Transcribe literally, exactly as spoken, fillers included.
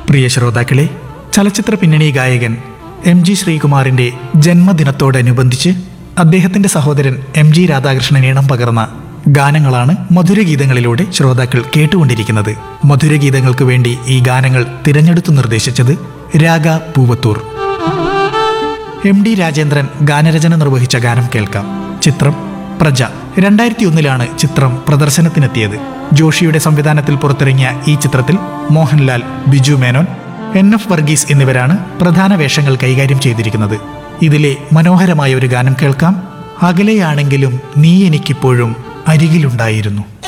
പ്രിയ ശ്രോതാക്കളെ, ചലച്ചിത്ര പിന്നണി ഗായകൻ എം ജി ശ്രീകുമാറിന്റെ ജന്മദിനത്തോടനുബന്ധിച്ച് അദ്ദേഹത്തിന്റെ സഹോദരൻ എം ജി രാധാകൃഷ്ണൻ ഈണം പകർന്ന ഗാനങ്ങളാണ് മധുരഗീതങ്ങളിലൂടെ ശ്രോതാക്കൾ കേട്ടുകൊണ്ടിരിക്കുന്നത്. മധുരഗീതങ്ങൾക്ക് വേണ്ടി ഈ ഗാനങ്ങൾ തിരഞ്ഞെടുത്തു നിർദ്ദേശിച്ചത് രാഗ പൂവത്തൂർ. എം ഡി രാജേന്ദ്രൻ ഗാനരചന നിർവഹിച്ച ഗാനം കേൾക്കാം. ചിത്രം പ്രജ. രണ്ടായിരത്തി ഒന്നിലാണ് ചിത്രം പ്രദർശനത്തിനെത്തിയത്. ജോഷിയുടെ സംവിധാനത്തിൽ പുറത്തിറങ്ങിയ ഈ ചിത്രത്തിൽ മോഹൻലാൽ, ബിജു മേനോൻ, എൻ എഫ് വർഗീസ് എന്നിവരാണ് പ്രധാന വേഷങ്ങൾ കൈകാര്യം ചെയ്തിരിക്കുന്നത്. ഇതിലെ മനോഹരമായ ഒരു ഗാനം കേൾക്കാം. അകലെയാണെങ്കിലും നീ എനിക്കിപ്പോഴും അരികിലുണ്ടായിരുന്നു.